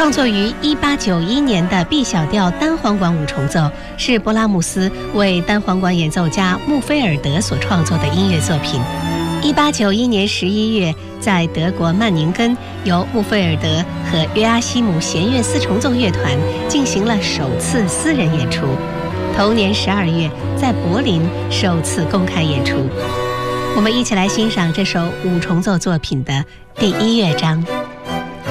创作于1891年的 B 小调单簧管五重奏，是勃拉姆斯为单簧管演奏家穆菲尔德所创作的音乐作品。1891年11月，在德国曼宁根，由穆菲尔德和约阿希姆弦乐四重奏乐团进行了首次私人演出。同年12月，在柏林首次公开演出。我们一起来欣赏这首五重奏作品的第1乐章。